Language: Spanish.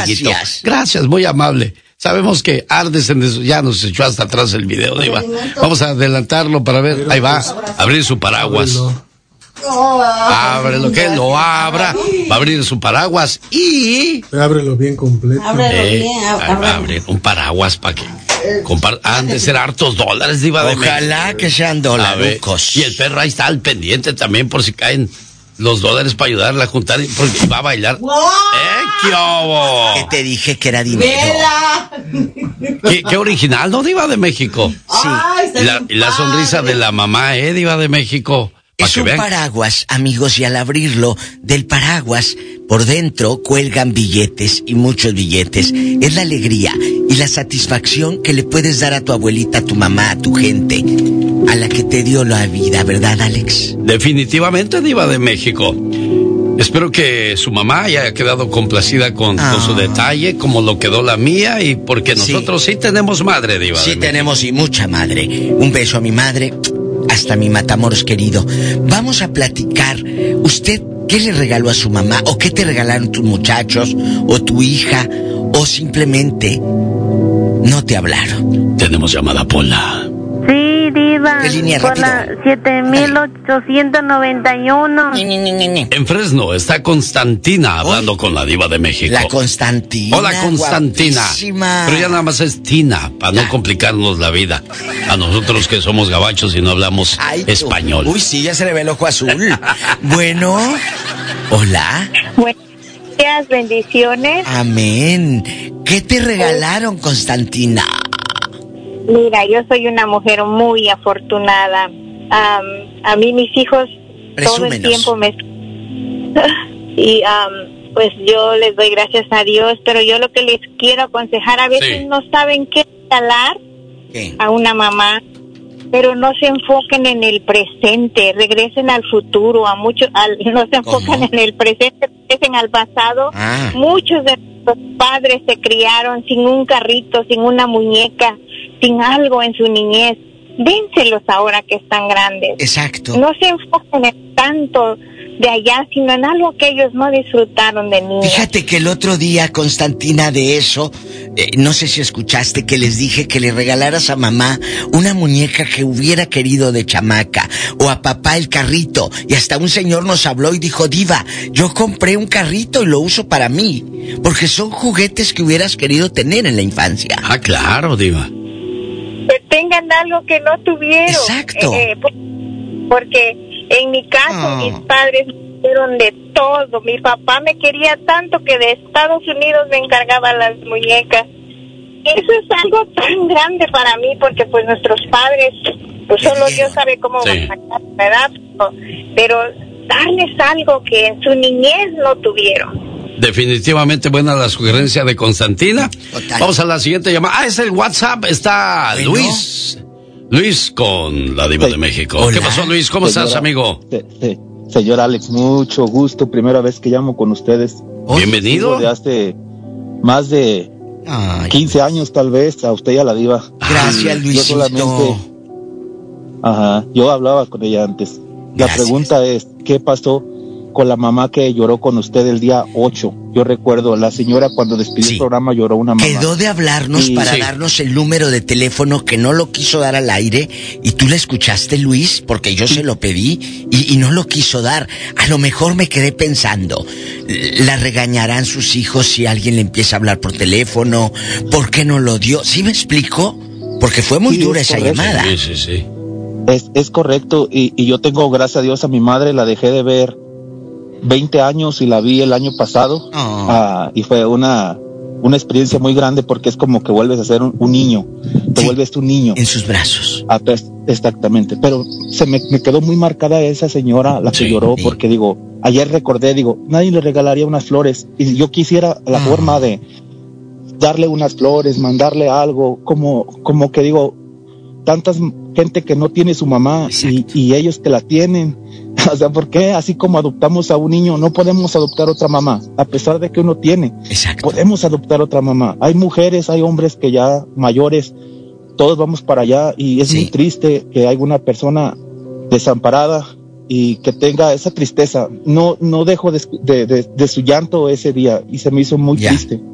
amiguito. Gracias, muy amable. Sabemos que ardes en eso, ya nos echó hasta atrás el video, Diva. Vamos a adelantarlo para ver, ahí va, abrir su paraguas. Ábrelo, que lo abra, va a abrir su paraguas y... Ábrelo bien completo. Abre un paraguas para que... Han de ser hartos dólares, Diva de México. Ojalá que sean dolarucos. Y el perro ahí está al pendiente también por si caen los dólares para ayudarle a juntar, porque va a bailar. ¡Qué obo! Que te dije que era dinero. Qué original, ¿no, Diva de México? Sí. Y la sonrisa de la mamá, Diva de México. Es un paraguas, amigos, y al abrirlo del paraguas, por dentro cuelgan billetes y muchos billetes. Es la alegría y la satisfacción que le puedes dar a tu abuelita, a tu mamá, a tu gente, a la que te dio la vida, ¿verdad, Alex? Definitivamente, Diva de México. Espero que su mamá haya quedado complacida con su detalle, como lo quedó la mía, y porque nosotros sí tenemos madre, Diva. Sí tenemos, y mucha madre. Un beso a mi madre, hasta mi Matamoros querido. Vamos a platicar. ¿Usted qué le regaló a su mamá? ¿O qué te regalaron tus muchachos? ¿O tu hija? ¿O simplemente no te hablaron? Tenemos llamada, Pola. Sí, Diva. ¿Qué línea? Pola 7891. En Fresno está Constantina hablando con la Diva de México. La Constantina. Hola, Constantina. Guapísima. Pero ya nada más es Tina, para no complicarnos la vida. A nosotros que somos gabachos y no hablamos español. Uy, sí, ya se le ve el ojo azul. Bueno, hola. Buenos días, bendiciones. Amén. ¿Qué te regalaron, Constantina? Mira, yo soy una mujer muy afortunada. A mí mis hijos todo el tiempo me... y pues yo les doy gracias a Dios, pero yo lo que les quiero aconsejar, a veces no saben qué regalar a una mamá, pero no se enfoquen en el presente, regresen al futuro, no se enfocan en el presente, regresen al pasado. Muchos de nuestros padres se criaron sin un carrito, sin una muñeca, sin algo en su niñez. Dénselos ahora que están grandes. Exacto. No se enfoquen en tanto de allá, sino en algo que ellos no disfrutaron de niños. Fíjate que el otro día, Constantina, de eso, no sé si escuchaste que les dije que le regalaras a mamá una muñeca que hubiera querido de chamaca, o a papá el carrito, y hasta un señor nos habló y dijo: Diva, yo compré un carrito y lo uso para mí, porque son juguetes que hubieras querido tener en la infancia. Ah, claro, Diva. Que tengan algo que no tuvieron. Exacto. Porque en mi caso, mis padres me dieron de todo. Mi papá me quería tanto que de Estados Unidos me encargaba las muñecas. Eso es algo tan grande para mí, porque pues nuestros padres, pues solo Dios sabe cómo van a sacar, ¿verdad? Pero darles algo que en su niñez no tuvieron. Definitivamente buena la sugerencia de Constantina. Total. Vamos a la siguiente llamada. Es el WhatsApp. Está Luis. Luis con la Diva de México. Hola. ¿Qué pasó, Luis? ¿Cómo estás, amigo? Señor Alex, mucho gusto. Primera vez que llamo con ustedes. Bienvenido. De hace más de 15 años, tal vez, a usted y a la Diva. Gracias, Luisito. Yo hablaba con ella antes. La pregunta es, ¿qué pasó con la mamá que lloró con usted el día 8? Yo recuerdo, la señora cuando despidió el programa lloró una mamá. Quedó de hablarnos para darnos el número de teléfono, que no lo quiso dar al aire, y tú le escuchaste, Luis, porque yo se lo pedí y no lo quiso dar. A lo mejor me quedé pensando, ¿la regañarán sus hijos si alguien le empieza a hablar por teléfono? ¿Por qué no lo dio? ¿Sí me explico? Porque fue muy dura esa llamada. Sí. Es correcto, y yo tengo, gracias a Dios, a mi madre la dejé de ver 20 años y la vi el año pasado. Y fue una experiencia muy grande, porque es como que vuelves a ser un niño, vuelves un niño en sus brazos. Exactamente, pero me quedó muy marcada esa señora, la que lloró, porque ayer recordé, nadie le regalaría unas flores, y yo quisiera la forma de darle unas flores, mandarle algo, como que tanta gente que no tiene su mamá, y ellos que la tienen. O sea, ¿por qué así como adoptamos a un niño no podemos adoptar otra mamá? A pesar de que uno tiene, podemos adoptar otra mamá. Hay mujeres, hay hombres que ya mayores, todos vamos para allá, y es muy triste que haya una persona desamparada y que tenga esa tristeza. No dejo de su llanto ese día, y se me hizo muy triste.